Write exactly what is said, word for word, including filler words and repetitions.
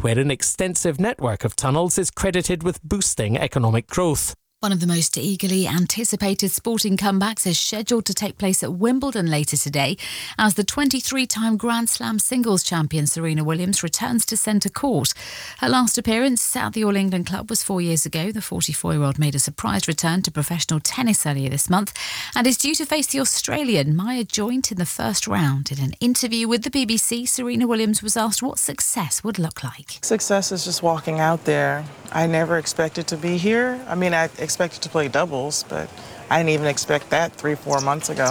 where an extensive network of tunnels is credited with boosting economic growth. One of the most eagerly anticipated sporting comebacks is scheduled to take place at Wimbledon later today as the twenty-three-time Grand Slam singles champion Serena Williams returns to centre court. Her last appearance at the All England Club was four years ago. The forty-four-year-old made a surprise return to professional tennis earlier this month and is due to face the Australian Maya Joint in the first round. In an interview with the B B C, Serena Williams was asked what success would look like. Success is just walking out there. I never expected to be here. I mean, I expected to play doubles, but I didn't even expect that three, four months ago.